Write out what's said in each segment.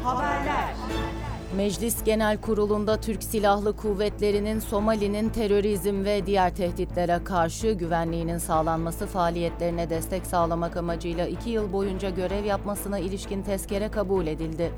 Haberler. Meclis Genel Kurulu'nda Türk Silahlı Kuvvetleri'nin Somali'nin terörizm ve diğer tehditlere karşı güvenliğinin sağlanması faaliyetlerine destek sağlamak amacıyla 2 yıl boyunca görev yapmasına ilişkin tezkere kabul edildi.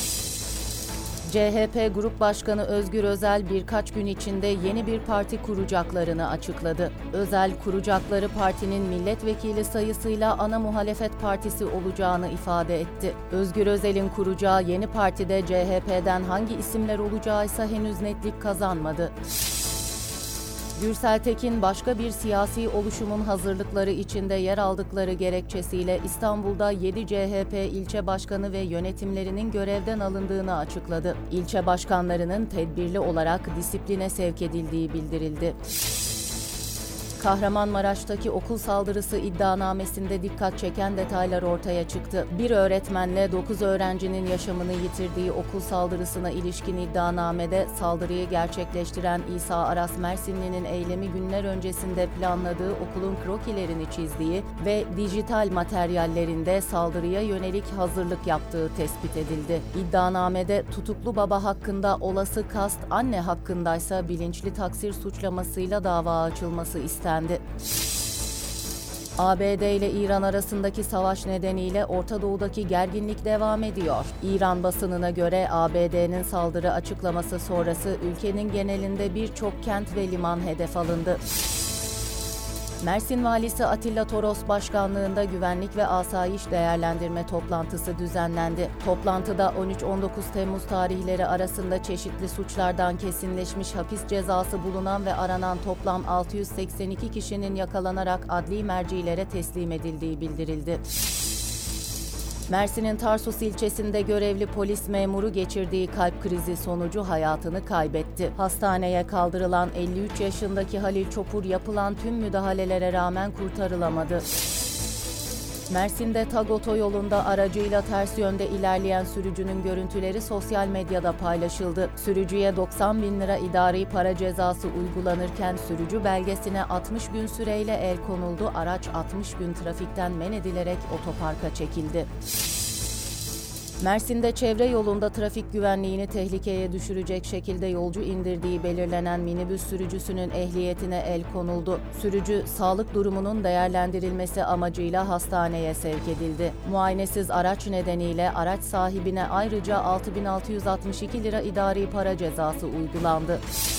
CHP Grup Başkanı Özgür Özel birkaç gün içinde yeni bir parti kuracaklarını açıkladı. Özel, kuracakları partinin milletvekili sayısıyla ana muhalefet partisi olacağını ifade etti. Özgür Özel'in kuracağı yeni partide CHP'den hangi isimler olacağı ise henüz netlik kazanmadı. Gürsel Tekin başka bir siyasi oluşumun hazırlıkları içinde yer aldıkları gerekçesiyle İstanbul'da 7 CHP ilçe başkanı ve yönetimlerinin görevden alındığını açıkladı. İlçe başkanlarının tedbirli olarak disipline sevk edildiği bildirildi. Kahramanmaraş'taki okul saldırısı iddianamesinde dikkat çeken detaylar ortaya çıktı. Bir öğretmenle 9 öğrencinin yaşamını yitirdiği okul saldırısına ilişkin iddianamede saldırıyı gerçekleştiren İsa Aras Mersinli'nin eylemi günler öncesinde planladığı okulun krokilerini çizdiği ve dijital materyallerinde saldırıya yönelik hazırlık yaptığı tespit edildi. İddianamede tutuklu baba hakkında olası kast, anne hakkındaysa bilinçli taksir suçlamasıyla dava açılması istendi. ABD ile İran arasındaki savaş nedeniyle Orta Doğu'daki gerginlik devam ediyor. İran basınına göre ABD'nin saldırı açıklaması sonrası ülkenin genelinde birçok kent ve liman hedef alındı. Mersin Valisi Atilla Toros başkanlığında güvenlik ve asayiş değerlendirme toplantısı düzenlendi. Toplantıda 13-19 Temmuz tarihleri arasında çeşitli suçlardan kesinleşmiş hapis cezası bulunan ve aranan toplam 682 kişinin yakalanarak adli mercilere teslim edildiği bildirildi. Mersin'in Tarsus ilçesinde görevli polis memuru geçirdiği kalp krizi sonucu hayatını kaybetti. Hastaneye kaldırılan 53 yaşındaki Halil Çopur yapılan tüm müdahalelere rağmen kurtarılamadı. Mersin'de TAG otoyolunda aracıyla ters yönde ilerleyen sürücünün görüntüleri sosyal medyada paylaşıldı. Sürücüye 90 bin lira idari para cezası uygulanırken sürücü belgesine 60 gün süreyle el konuldu. Araç 60 gün trafikten men edilerek otoparka çekildi. Mersin'de çevre yolunda trafik güvenliğini tehlikeye düşürecek şekilde yolcu indirdiği belirlenen minibüs sürücüsünün ehliyetine el konuldu. Sürücü, sağlık durumunun değerlendirilmesi amacıyla hastaneye sevk edildi. Muayenesiz araç nedeniyle araç sahibine ayrıca 6.662 lira idari para cezası uygulandı.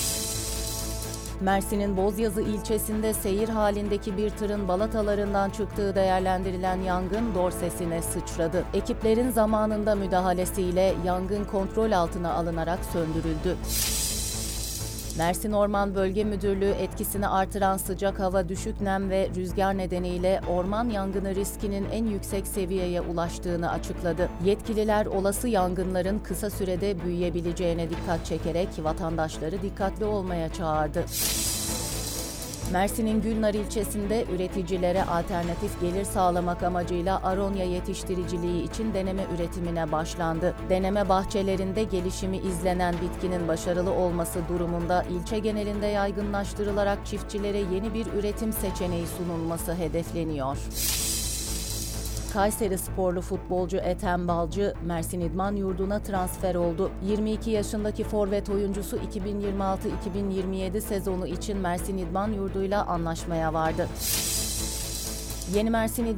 Mersin'in Bozyazı ilçesinde seyir halindeki bir tırın balatalarından çıktığı değerlendirilen yangın dorsesine sıçradı. Ekiplerin zamanında müdahalesiyle yangın kontrol altına alınarak söndürüldü. Mersin Orman Bölge Müdürlüğü etkisini artıran sıcak hava, düşük nem ve rüzgar nedeniyle orman yangını riskinin en yüksek seviyeye ulaştığını açıkladı. Yetkililer olası yangınların kısa sürede büyüyebileceğine dikkat çekerek vatandaşları dikkatli olmaya çağırdı. Mersin'in Gülnar ilçesinde üreticilere alternatif gelir sağlamak amacıyla aronya yetiştiriciliği için deneme üretimine başlandı. Deneme bahçelerinde gelişimi izlenen bitkinin başarılı olması durumunda ilçe genelinde yaygınlaştırılarak çiftçilere yeni bir üretim seçeneği sunulması hedefleniyor. Kayseri sporlu futbolcu Ethem Balcı, Mersin İdman Yurdu'na transfer oldu. 22 yaşındaki forvet oyuncusu 2026-2027 sezonu için Mersin İdman Yurdu'yla anlaşmaya vardı. Yeni Mersin